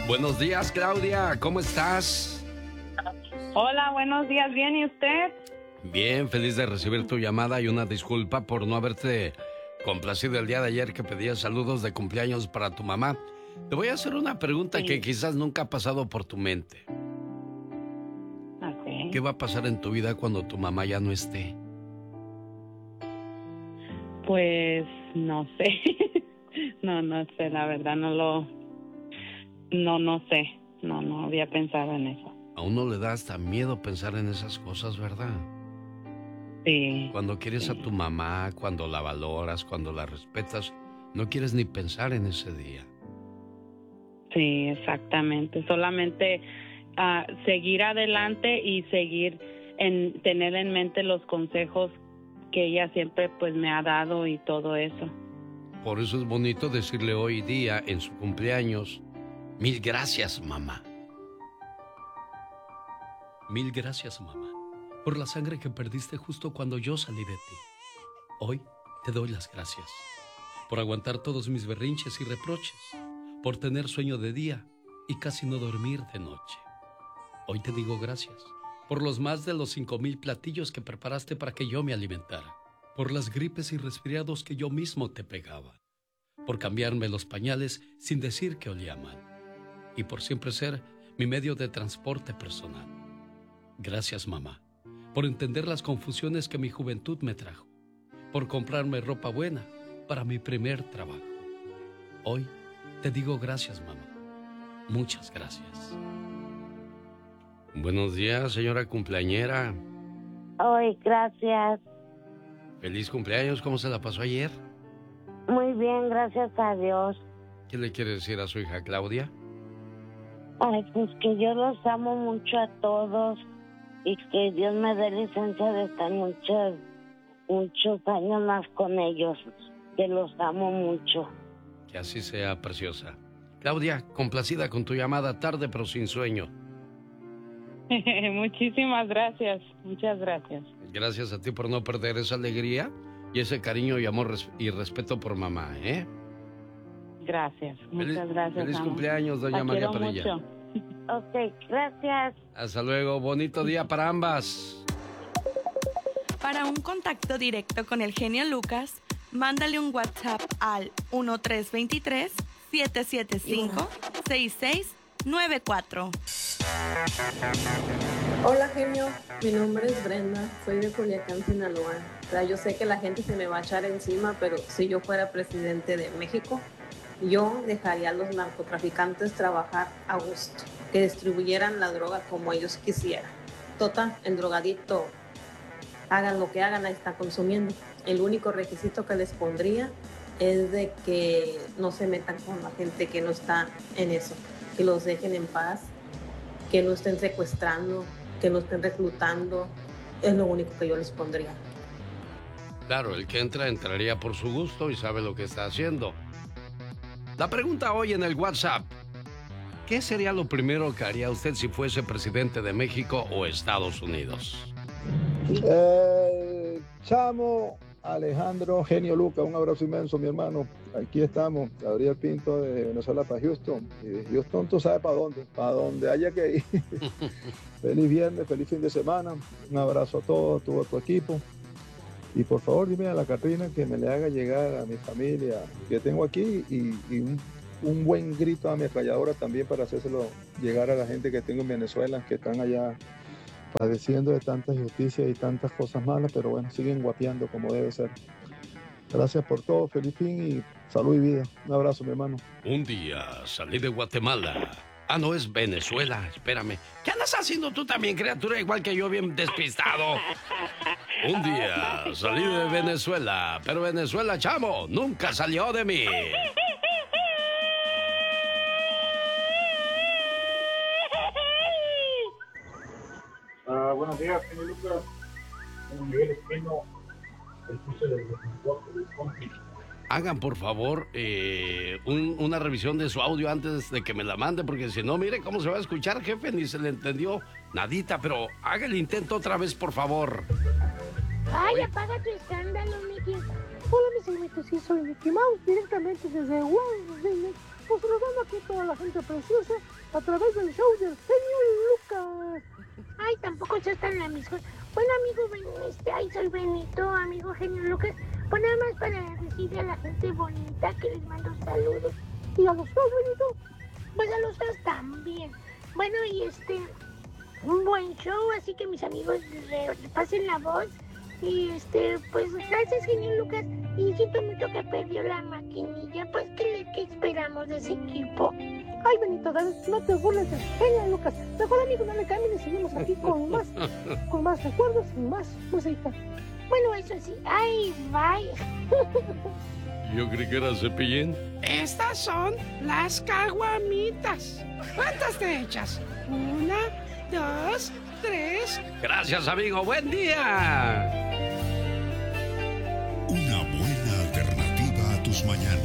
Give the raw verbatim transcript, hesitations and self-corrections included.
Buenos días, Claudia, ¿cómo estás? Hola, buenos días, ¿bien y usted? Bien, feliz de recibir tu llamada y una disculpa por no haberte complacido el día de ayer que pedías saludos de cumpleaños para tu mamá. Te voy a hacer una pregunta sí. que quizás nunca ha pasado por tu mente. Okay. ¿Qué va a pasar en tu vida cuando tu mamá ya no esté? Pues no sé. no, no sé, la verdad no lo... No, no sé. No, no había pensado en eso. A uno le da hasta miedo pensar en esas cosas, ¿verdad? Sí. Cuando quieres sí. a tu mamá, cuando la valoras, cuando la respetas, no quieres ni pensar en ese día. Sí, exactamente. Solamente uh, seguir adelante y seguir en tener en mente los consejos que ella siempre pues me ha dado y todo eso. Por eso es bonito decirle hoy día en su cumpleaños, mil gracias, mamá. Mil gracias, mamá, por la sangre que perdiste justo cuando yo salí de ti. Hoy te doy las gracias por aguantar todos mis berrinches y reproches, por tener sueño de día y casi no dormir de noche. Hoy te digo gracias por los más de los cinco mil platillos que preparaste para que yo me alimentara, por las gripes y resfriados que yo mismo te pegaba, por cambiarme los pañales sin decir que olía mal y por siempre ser mi medio de transporte personal. Gracias, mamá, por entender las confusiones que mi juventud me trajo, por comprarme ropa buena para mi primer trabajo. Hoy te digo gracias, mamá. Muchas gracias. Buenos días, señora cumpleañera. Hoy, gracias. Feliz cumpleaños, ¿cómo se la pasó ayer? Muy bien, gracias a Dios. ¿Qué le quiere decir a su hija Claudia? Ay, pues que yo los amo mucho a todos y que Dios me dé licencia de estar muchos, muchos años más con ellos, que los amo mucho. Que así sea, preciosa. Claudia, complacida con tu llamada, tarde pero sin sueño. Muchísimas gracias, muchas gracias. Gracias a ti por no perder esa alegría y ese cariño y amor y respeto por mamá, ¿eh? Gracias, muchas feliz, gracias. Feliz amo. cumpleaños, doña La María quiero Padilla. mucho. Ok, gracias. Hasta luego, bonito día para ambas. Para un contacto directo con el genio Lucas, mándale un WhatsApp al uno tres dos tres, siete siete cinco, seis seis nueve cuatro. Hola, genio, mi nombre es Brenda, soy de Culiacán, Sinaloa. O sea, yo sé que la gente se me va a echar encima, pero si yo fuera presidente de México, yo dejaría a los narcotraficantes trabajar a gusto, que distribuyeran la droga como ellos quisieran. Total, el drogadicto, hagan lo que hagan, ahí está consumiendo. El único requisito que les pondría es de que no se metan con la gente que no está en eso, que los dejen en paz, que no estén secuestrando, que no estén reclutando. Es lo único que yo les pondría. Claro, el que entra, entraría por su gusto y sabe lo que está haciendo. La pregunta hoy en el WhatsApp: ¿qué sería lo primero que haría usted si fuese presidente de México o Estados Unidos? Eh, chamo Alejandro Genio Lucas, un abrazo inmenso, mi hermano. Aquí estamos, Gabriel Pinto de Venezuela para Houston. Y de Houston tú sabes para dónde, para donde haya que ir. Feliz viernes, feliz fin de semana. Un abrazo a todos, a todo tu equipo. Y por favor dime a la Catrina que me le haga llegar a mi familia que tengo aquí y, y un, un buen grito ametralladora también para hacérselo llegar a la gente que tengo en Venezuela, que están allá padeciendo de tanta injusticia y tantas cosas malas, pero bueno, siguen guapeando como debe ser. Gracias por todo, feliz fin y salud y vida. Un abrazo, mi hermano. Un día salí de Guatemala. Ah, no, es Venezuela, espérame. ¿Qué andas haciendo tú también, criatura? Igual que yo, bien despistado. Un día salí de Venezuela, pero Venezuela, chamo, nunca salió de mí. Uh, buenos días, señor Lucas. Miguel Espino, el curso de los Hagan, por favor, eh, un, una revisión de su audio antes de que me la mande, porque si no, mire cómo se va a escuchar, jefe, ni se le entendió nadita, pero haga el intento otra vez, por favor. Ay, Oye. Apaga tu escándalo, Mickey. Hola, mis amigos, sí soy Mickey Mouse, directamente desde Washington, pues saludando aquí toda la gente preciosa a través del show del genio Lucas. Ay, tampoco seas tan amigo. Bueno, amigo, Ben- este, ay, soy Benito, amigo genio Lucas. Pues nada más para decirle a la gente bonita que les mando saludos. ¿Y a los fans, Benito? Pues a los fans también. Bueno, y este, un buen show, así que mis amigos le, le pasen la voz. Y este, pues gracias, genio Lucas. Y siento mucho que perdió la maquinilla. Pues, ¿qué, le- qué esperamos de ese equipo? Ay, Benito, no te burles del genio Lucas. Mejor, amigo, no le cambien y seguimos aquí con más, con más recuerdos y más música. Bueno, eso sí. Ay, bye. Yo creí que era Cepillín. Estas son las caguamitas. ¿Cuántas te echas? Una, dos, tres. Gracias, amigo. Buen día. Una buena alternativa a tus mañanas.